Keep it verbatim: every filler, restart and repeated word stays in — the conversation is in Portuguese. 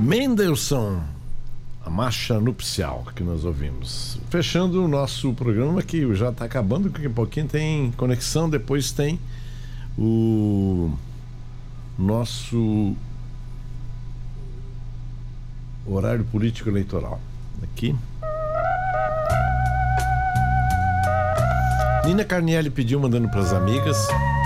Mendelssohn, a marcha nupcial que nós ouvimos. Fechando o nosso programa, que já está acabando, daqui a pouquinho tem conexão, depois tem o nosso horário político eleitoral. Aqui. Nina Carnielli pediu, mandando para as amigas.